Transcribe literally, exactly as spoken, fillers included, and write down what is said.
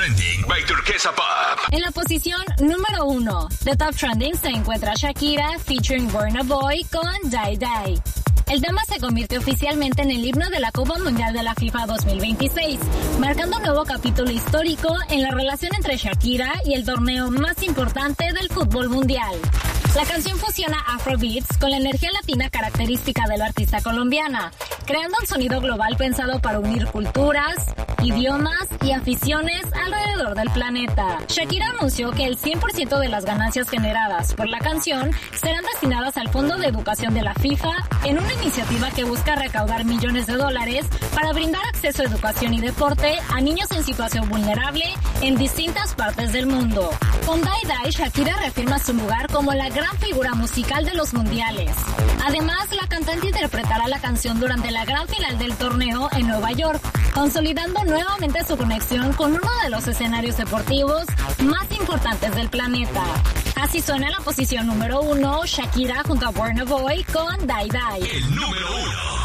Trending by Turquesa Pop. En la posición número uno de Top Trending se encuentra Shakira featuring Burna Boy con Die Die. El tema se convirtió oficialmente en el himno de la Copa Mundial de la FIFA dos mil veintiséis, marcando un nuevo capítulo histórico en la relación entre Shakira y el torneo más importante del fútbol mundial. La canción fusiona afrobeats con la energía latina característica de la artista colombiana, creando un sonido global pensado para unir culturas, idiomas y aficiones alrededor del planeta. Shakira anunció que el cien por ciento de las ganancias generadas por la canción serán destinadas al Fondo de Educación de la FIFA en una iniciativa que busca recaudar millones de dólares para brindar acceso a educación y deporte a niños en situación vulnerable en distintas partes del mundo. Con Die Die, Shakira reafirma su lugar como la gran figura musical de los mundiales. Además, la cantante interpretará la canción durante la gran final del torneo en Nueva York, consolidando nuevamente su conexión con uno de los escenarios deportivos más importantes del planeta. Así suena la posición número uno, Shakira junto a Burna Boy con Die Die. El número uno.